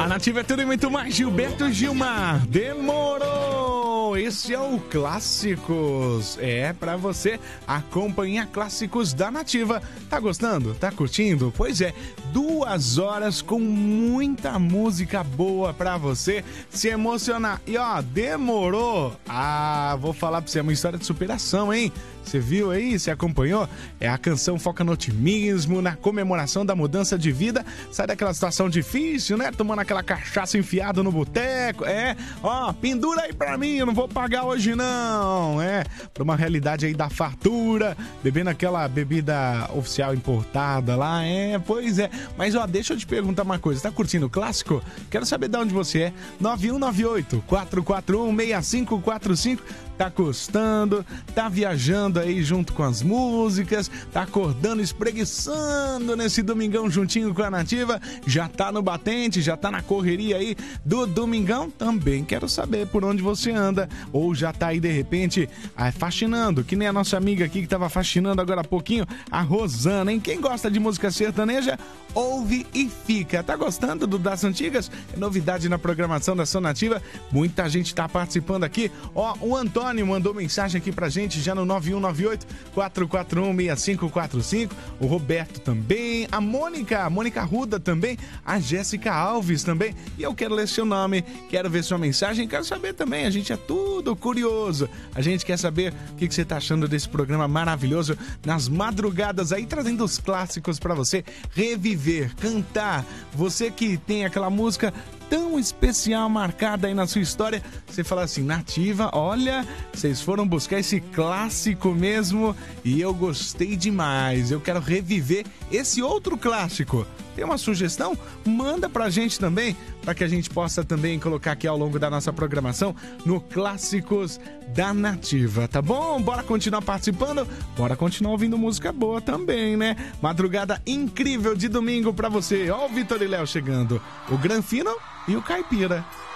Na Nativa é tudo e muito mais. Gilberto Gilmar, Demorou. Esse é o Clássicos. É pra você acompanhar clássicos da Nativa. Tá gostando? Tá curtindo? Pois é, 2 horas com muita música boa pra você se emocionar. E ó, Demorou. Vou falar pra você, é uma história de superação, hein? Você viu aí? Você acompanhou? A canção foca no otimismo, na comemoração da mudança de vida. Sai daquela situação difícil, né? Tomando aquela cachaça enfiada no boteco. Pendura aí pra mim, eu não vou pagar hoje não. Pra uma realidade aí da fartura, bebendo aquela bebida oficial importada lá. Pois é. Mas deixa eu te perguntar uma coisa. Tá curtindo o clássico? Quero saber de onde você é. 9198-441-6545. Tá gostando, tá viajando aí junto com as músicas, tá acordando, espreguiçando nesse domingão juntinho com a Nativa, já tá no batente, já tá na correria aí do domingão? Também quero saber por onde você anda, ou já tá aí de repente faxinando, que nem a nossa amiga aqui que tava faxinando agora há pouquinho, a Rosana, hein? Quem gosta de música sertaneja, ouve e fica. Tá gostando do Das Antigas? É novidade na programação da Sua Nativa, muita gente tá participando aqui. O Antônio mandou mensagem aqui pra gente já no 9198-441-6545. O Roberto também, a Mônica Ruda também, a Jéssica Alves também. E eu quero ler seu nome, quero ver sua mensagem, quero saber também, a gente é tudo curioso. A gente quer saber o que você tá achando desse programa maravilhoso nas madrugadas aí, trazendo os clássicos pra você reviver, cantar. Você que tem aquela música tão especial, marcada aí na sua história, você fala assim, Nativa, olha, vocês foram buscar esse clássico mesmo e eu gostei demais, eu quero reviver esse outro clássico. Tem uma sugestão? Manda pra gente também, para que a gente possa também colocar aqui ao longo da nossa programação no Clássicos da Nativa, tá bom? Bora continuar participando? Bora continuar ouvindo música boa também, né? Madrugada incrível de domingo pra você. Ó o Vitor e Léo chegando, o Granfino e o Caipira.